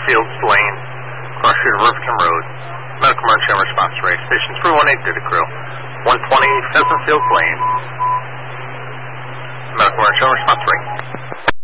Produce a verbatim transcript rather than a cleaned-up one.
Fields Lane, cross street of Riverton Road. Medical emergency and response rate. Station three one eight to the crew. one twenty Pheasant Fields Lane. Medical emergency and response rate.